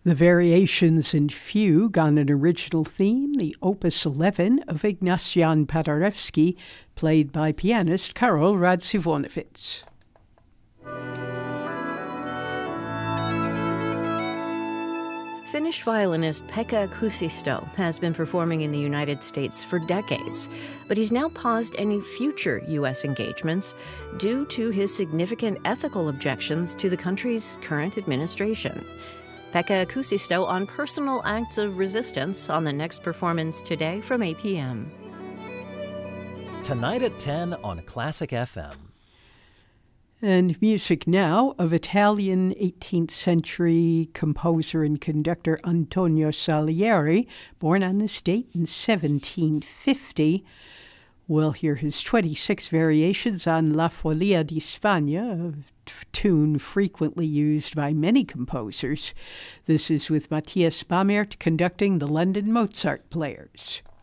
The Variations in Fugue on an original theme, the Opus 11 of Ignatian Paderewski, played by pianist Karol Radziwonowicz. Finnish violinist Pekka Kuusisto has been performing in the United States for decades, but he's now paused any future U.S. engagements due to his significant ethical objections to the country's current administration. Pekka Kuusisto on personal acts of resistance on the next performance today from 8 p.m. Tonight at 10 on Classic FM. And music now of Italian 18th century composer and conductor Antonio Salieri, born on this date in 1750. We'll hear his 26 variations on La Follia di Spagna, a tune frequently used by many composers. This is with Matthias Baumert conducting the London Mozart Players.